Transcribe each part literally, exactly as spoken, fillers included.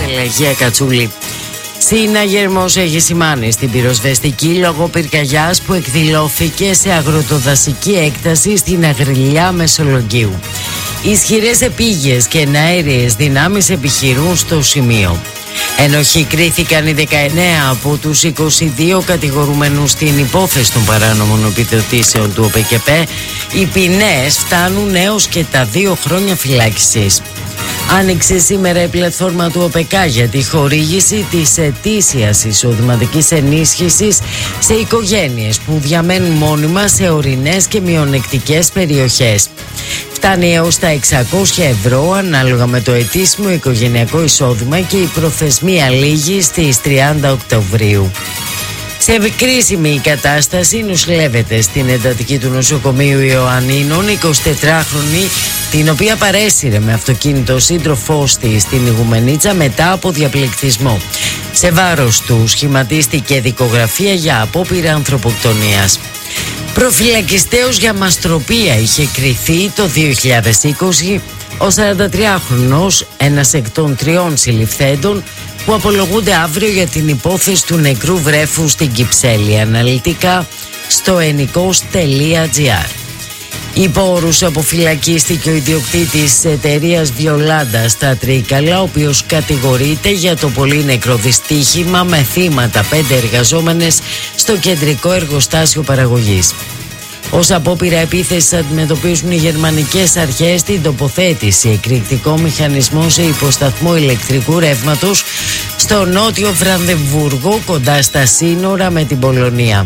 Πελαγία Κατσούλη. Συναγερμός έχει σημάνει στην πυροσβεστική λόγω πυρκαγιάς που εκδηλώθηκε σε αγροτοδασική έκταση στην Αγριλιά Μεσολογγίου. Ισχυρές επίγειες και εναέριες δυνάμεις επιχειρούν στο σημείο. Ενοχή κρίθηκαν οι δεκαεννέα από τους είκοσι δύο κατηγορούμενους στην υπόθεση των παράνομων επιδοτήσεων του ΟΠΕΚΕΠΕ. Οι ποινές φτάνουν έως και τα δύο χρόνια φυλάκισης. Άνοιξε σήμερα η πλατφόρμα του ΟΠΕΚΑ για τη χορήγηση της ετήσιας εισοδηματικής ενίσχυσης σε οικογένειες που διαμένουν μόνιμα σε ορεινές και μειονεκτικές περιοχές. Φτάνει έως τα εξακόσια ευρώ ανάλογα με το ετήσιμο οικογενειακό εισόδημα και η προθεσμία λήγει στις τριάντα Οκτωβρίου. Σε κρίσιμη κατάσταση νοσηλεύεται στην εντατική του νοσοκομείου Ιωαννίνων εικοσιτετράχρονη, την οποία παρέσυρε με αυτοκίνητο ο σύντροφός της στην Ιγουμενίτσα μετά από διαπληκτισμό. Σε βάρος του σχηματίστηκε δικογραφία για απόπειρα ανθρωποκτονίας. Προφυλακιστέως για μαστροπία είχε κριθεί το δύο χιλιάδες είκοσι ο σαραντατριάχρονος, ένας εκ των τριών συλληφθέντων που απολογούνται αύριο για την υπόθεση του νεκρού βρέφου στην Κυψέλη. Αναλυτικά στο ενικός τελεία τζι άρ. Υπό όρους αποφυλακίστηκε ο ιδιοκτήτης της εταιρείας Βιολάντα στα Τρίκαλα, ο οποίος κατηγορείται για το πολύ νεκρό δυστύχημα με θύματα πέντε εργαζόμενες στο κεντρικό εργοστάσιο παραγωγής. Ως απόπειρα επίθεσης αντιμετωπίζουν οι γερμανικές αρχές την τοποθέτηση εκρηκτικό μηχανισμό σε υποσταθμό ηλεκτρικού ρεύματος στο νότιο Βρανδεμβούργο, κοντά στα σύνορα με την Πολωνία.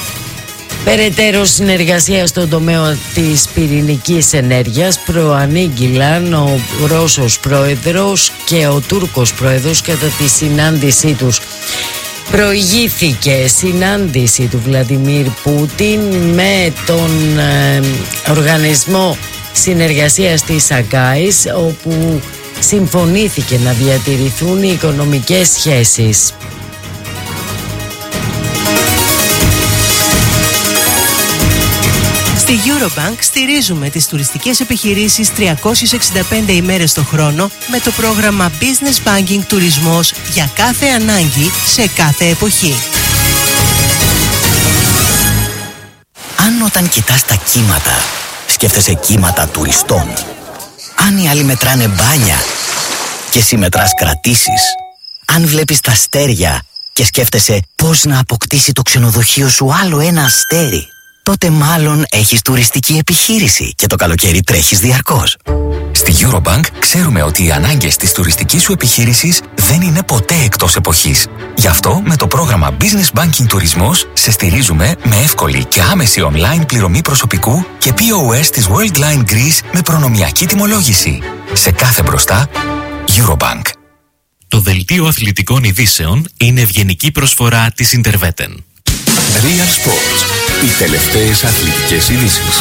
Περαιτέρω συνεργασία στον τομέα της πυρηνικής ενέργειας προανήγγυλαν ο Ρώσος πρόεδρος και ο Τούρκος πρόεδρος κατά τη συνάντησή τους. Προηγήθηκε συνάντηση του Βλαντιμίρ Πούτιν με τον ε, Οργανισμό Συνεργασίας της Σαγκάης, όπου συμφωνήθηκε να διατηρηθούν οι οικονομικές σχέσεις. Στη Eurobank στηρίζουμε τις τουριστικές επιχειρήσεις τριακόσιες εξήντα πέντε ημέρες το χρόνο με το πρόγραμμα Business Banking Τουρισμός για κάθε ανάγκη σε κάθε εποχή. Αν όταν κοιτάς τα κύματα σκέφτεσαι κύματα τουριστών, αν οι άλλοι μετράνε μπάνια και εσύ μετράς κρατήσεις, αν βλέπεις τα αστέρια και σκέφτεσαι πώς να αποκτήσει το ξενοδοχείο σου άλλο ένα αστέρι, τότε μάλλον έχεις τουριστική επιχείρηση και το καλοκαίρι τρέχεις διαρκώς. Στη Eurobank ξέρουμε ότι οι ανάγκες της τουριστικής σου επιχείρησης δεν είναι ποτέ εκτός εποχής. Γι' αυτό με το πρόγραμμα Business Banking Τουρισμός σε στηρίζουμε με εύκολη και άμεση online πληρωμή προσωπικού και πι ο ες της Worldline Greece με προνομιακή τιμολόγηση. Σε κάθε μπροστά, Eurobank. Το δελτίο αθλητικών ειδήσεων είναι ευγενική προσφορά της Interveten. Real Sports. Οι τελευταίες αθλητικές ειδήσεις.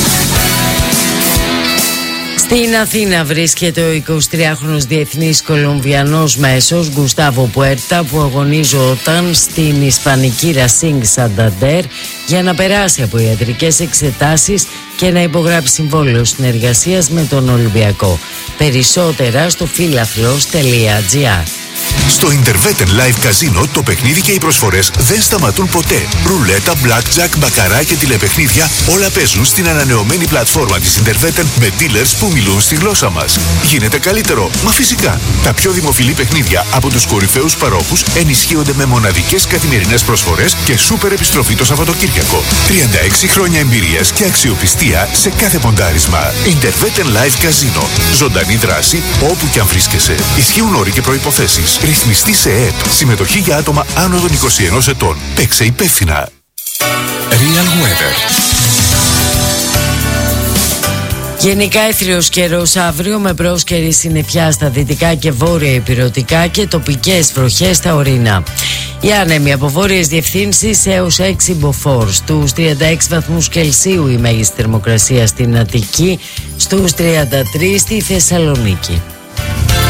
Στην Αθήνα βρίσκεται ο εικοσιτριάχρονος διεθνής Κολομβιανός μέσος Γκουστάβο Πουέρτα, που αγωνίζονταν στην ισπανική Racing Santander για να περάσει από ιατρικές εξετάσεις και να υπογράψει συμβόλαιο συνεργασίας με τον Ολυμπιακό. Περισσότερα στο φίλαθλος τελεία τζι άρ. Στο Interveten Live Casino το παιχνίδι και οι προσφορές δεν σταματούν ποτέ. Ρουλέτα, blackjack, μπακαρά και τηλεπαιχνίδια όλα παίζουν στην ανανεωμένη πλατφόρμα της Interveten με dealers που μιλούν στη γλώσσα μας. Γίνεται καλύτερο, μα φυσικά. Τα πιο δημοφιλή παιχνίδια από τους κορυφαίους παρόχους ενισχύονται με μοναδικές καθημερινές προσφορές και σούπερ επιστροφή το Σαββατοκύριακο. τριάντα έξι χρόνια εμπειρίας και αξιοπιστία σε κάθε ποντάρισμα. Interveten Live Casino. Ζωντανή δράση όπου και αν βρίσκεσαι. Ισχύουν όροι και προϋποθέσεις. Ρυθμιστή σε ΕΕΠ. Συμμετοχή για άτομα άνω των είκοσι ενός ετών. Παίξε υπεύθυνα. Real Weather. Γενικά έθριος καιρός αύριο με πρόσκαιρη συννεφιά στα δυτικά και βόρεια ηπειρωτικά και τοπικές βροχές στα ορεινά. Οι άνεμοι από βόρειες διευθύνσεις έως έξι μποφόρ. Στους τριάντα έξι βαθμούς Κελσίου η μέγιστη θερμοκρασία στην Αττική, στους τριάντα τρεις στη Θεσσαλονίκη.